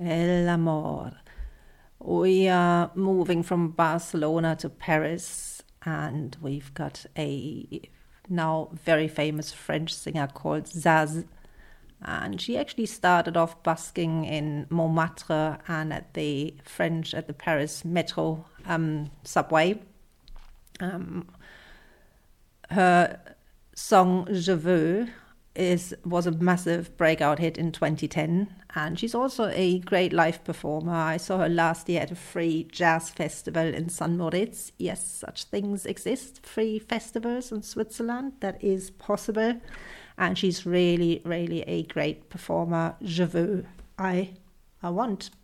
El amor. We are moving from Barcelona to Paris, and we've got a now very famous French singer called Zaz. And she actually started off busking in Montmartre and at the Paris Metro subway. Her song Je veux was a massive breakout hit in 2010, and she's also a great live performer. I saw her last year at a free jazz festival in St. Moritz. Yes, such things exist, free festivals in Switzerland. That is possible, and she's really, really a great performer. Je veux, I want.